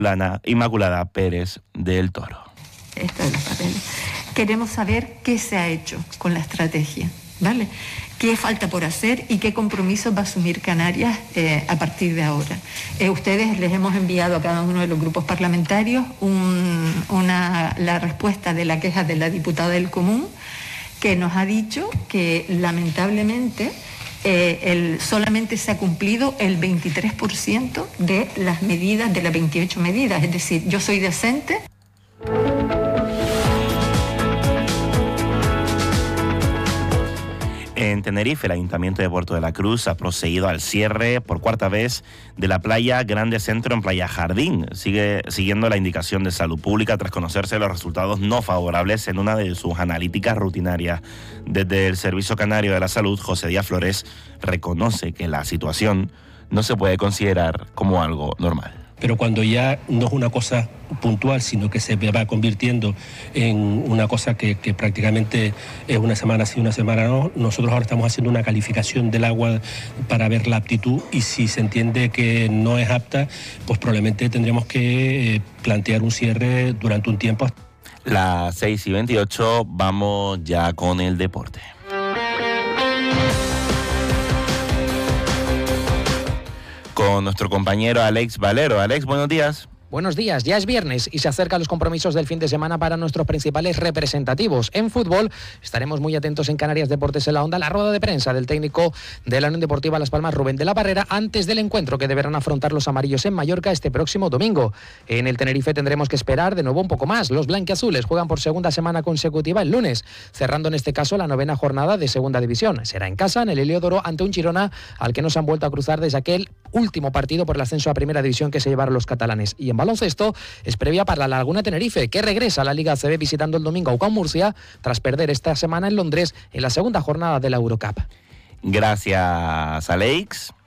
Inmaculada Pérez del Toro. Esto de los papeles. Queremos saber qué se ha hecho con la estrategia, ¿vale? ¿Qué falta por hacer y qué compromisos va a asumir Canarias a partir de ahora? Ustedes les hemos enviado a cada uno de los grupos parlamentarios la respuesta de la queja de la diputada del Común, que nos ha dicho que lamentablemente solamente se ha cumplido el 23% de las medidas, de las 28 medidas. Es decir, yo soy decente. En Tenerife, el Ayuntamiento de Puerto de la Cruz ha procedido al cierre por cuarta vez de la playa Grande Centro en Playa Jardín. Sigue siguiendo la indicación de Salud Pública tras conocerse los resultados no favorables en una de sus analíticas rutinarias. Desde el Servicio Canario de la Salud, José Díaz Flores reconoce que la situación no se puede considerar como algo normal. Pero cuando ya no es una cosa puntual, sino que se va convirtiendo en una cosa que prácticamente es una semana sí, una semana no, nosotros ahora estamos haciendo una calificación del agua para ver la aptitud, y si se entiende que no es apta, pues probablemente tendremos que plantear un cierre durante un tiempo. Las 6:28, vamos ya con el deporte. Con nuestro compañero Alex Valero. Alex, buenos días. Buenos días, ya es viernes y se acercan los compromisos del fin de semana para nuestros principales representativos. En fútbol estaremos muy atentos en Canarias Deportes en la Onda, la rueda de prensa del técnico de la Unión Deportiva Las Palmas, Rubén de la Barrera, antes del encuentro que deberán afrontar los amarillos en Mallorca este próximo domingo. En el Tenerife tendremos que esperar de nuevo un poco más. Los blanquiazules juegan por segunda semana consecutiva el lunes, cerrando en este caso la 9ª jornada de segunda división. Será en casa, en el Heliódoro, ante un Girona al que no se han vuelto a cruzar desde aquel último partido por el ascenso a primera división que se llevaron los catalanes. Y en baloncesto es previa para la Laguna Tenerife, que regresa a la Liga ACB visitando el domingo a UCAM Murcia tras perder esta semana en Londres en la segunda jornada de la Eurocup. Gracias, Alex.